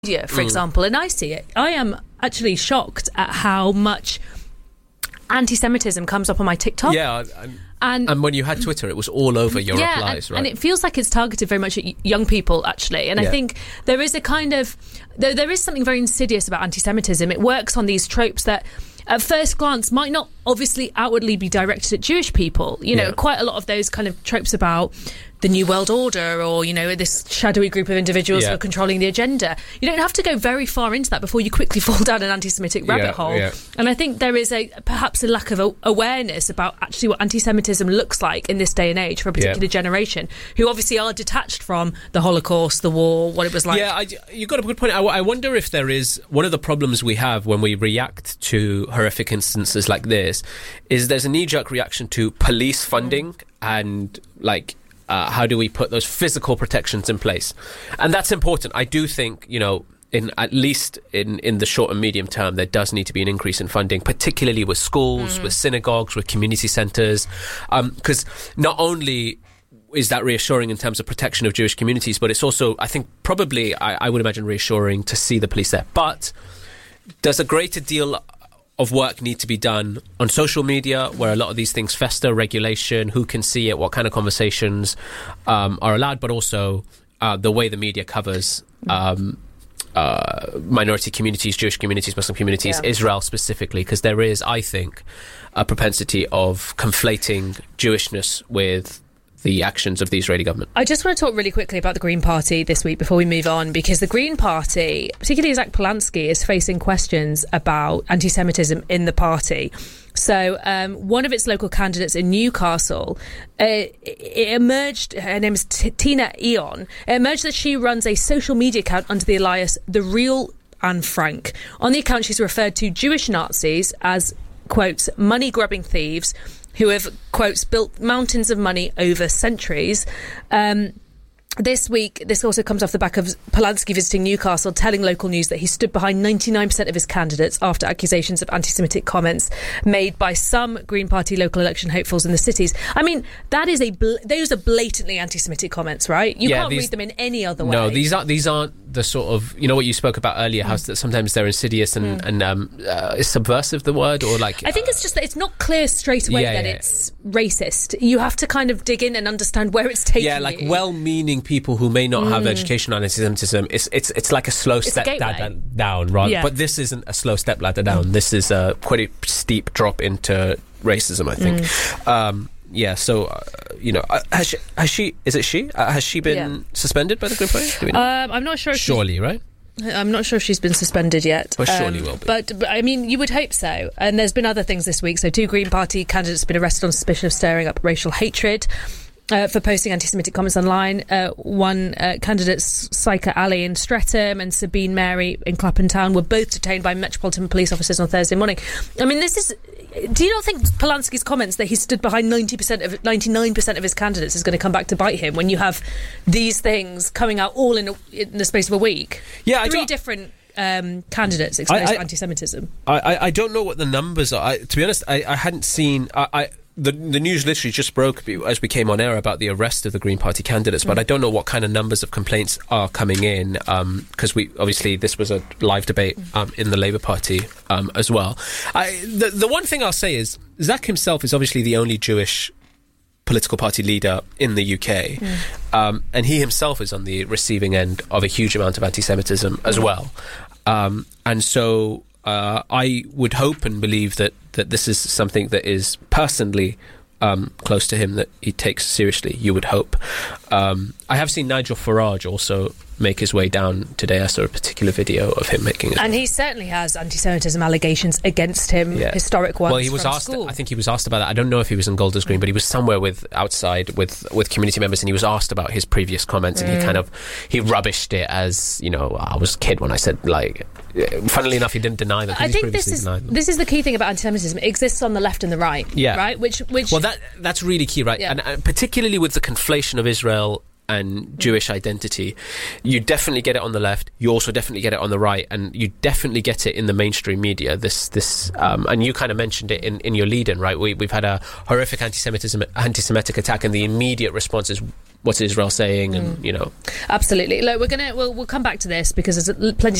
media, for example, and I see it. I am actually shocked at how much anti-Semitism comes up on my TikTok. Yeah, and when you had Twitter, it was all over your replies, right? And it feels like it's targeted very much at young people, actually. And I think there is a kind of... There is something very insidious about anti-Semitism. It works on these tropes that, at first glance, might not obviously outwardly be directed at Jewish people. You know, quite a lot of those kind of tropes about the New World Order or, you know, this shadowy group of individuals who are controlling the agenda. You don't have to go very far into that before you quickly fall down an anti-Semitic rabbit hole. Yeah. And I think there is perhaps a lack of awareness about actually what anti-Semitism looks like in this day and age for a particular generation, who obviously are detached from the Holocaust, the war, what it was like. Yeah, you've got a good point. I wonder if there is... One of the problems we have when we react to horrific instances like this is there's a knee-jerk reaction to police funding and, like... how do we put those physical protections in place? And that's important. I do think, you know, at least in the short and medium term, there does need to be an increase in funding, particularly with schools, with synagogues, with community centres. Because not only is that reassuring in terms of protection of Jewish communities, but it's also, I think, probably, I would imagine, reassuring to see the police there. But there's a greater deal of work need to be done on social media, where a lot of these things fester, regulation, who can see it, what kind of conversations are allowed, but also the way the media covers minority communities, Jewish communities, Muslim communities, Israel specifically, because there is, I think, a propensity of conflating Jewishness with the actions of the Israeli government. I just want to talk really quickly about the Green Party this week before we move on, because the Green Party, particularly Zach Polanski, is facing questions about anti-Semitism in the party. So one of its local candidates in Newcastle, it emerged, her name is Tina Eon, it emerged that she runs a social media account under the alias The Real Anne Frank. On the account, she's referred to Jewish Nazis as, quotes, money-grubbing thieves who have, quotes, built mountains of money over centuries. This week, this also comes off the back of Polanski visiting Newcastle, telling local news that he stood behind 99% of his candidates after accusations of anti-Semitic comments made by some Green Party local election hopefuls in the cities. I mean, that is those are blatantly anti-Semitic comments, right? You can't read them in any other way. No, these aren't the sort of, you know, what you spoke about earlier, how sometimes they're insidious and is subversive the word, or like... I think it's just that it's not clear straight away that it's racist. You have to kind of dig in and understand where it's taking you. Yeah, like well-meaning people who may not have education on anti-Semitism, it's like a slow step down, right? Yeah. But this isn't a slow step ladder down. This is a quite a steep drop into racism, I think. So, you know, has she been suspended by the Green Party? I'm not sure. Surely, right? I'm not sure if she's been suspended yet. Well, surely will be. But I mean, you would hope so. And there's been other things this week. So 2 Green Party candidates have been arrested on suspicion of stirring up racial hatred for posting anti-Semitic comments online. One candidate, Saika Ali in Streatham and Sabine Mary in Clapham Town, were both detained by Metropolitan Police officers on Thursday morning. I mean, this is... Do you not think Polanski's comments that he stood behind 99% of his candidates is going to come back to bite him when you have these things coming out all in the space of a week? Yeah, 3 different candidates exposed to anti-Semitism. I don't know what the numbers are. To be honest, I hadn't seen... The news literally just broke as we came on air about the arrest of the Green Party candidates, but I don't know what kind of numbers of complaints are coming in, because obviously this was a live debate in the Labour Party as well. The one thing I'll say is Zach himself is obviously the only Jewish political party leader in the UK, and he himself is on the receiving end of a huge amount of anti-Semitism as well, and so I would hope and believe that this is something that is personally close to him, that he takes seriously, you would hope. I have seen Nigel Farage also make his way down today. I saw a particular video of him making it. And he certainly has anti-Semitism allegations against him, historic ones. Well, he was asked. School. I think he was asked about that. I don't know if he was in Golders Green, but he was somewhere outside with community members, and he was asked about his previous comments, and he rubbished it as, you know, I was a kid when I said, like. Funnily enough, he didn't deny that. I think this is the key thing about anti-Semitism. It exists on the left and the right. Yeah. Right. Which. Well, that's really key, right? Yeah. And particularly with the conflation of Israel and Jewish identity, you definitely get it on the left. You also definitely get it on the right, and you definitely get it in the mainstream media. And you kind of mentioned it in your lead-in, right? We've had a horrific anti-Semitic attack, and the immediate response is what's Israel saying, and Absolutely. Look, we'll come back to this because there's plenty